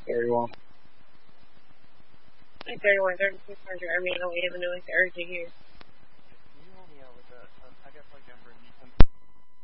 Very well. Like 31, 3600. I mean, I don't even know it's urgent here.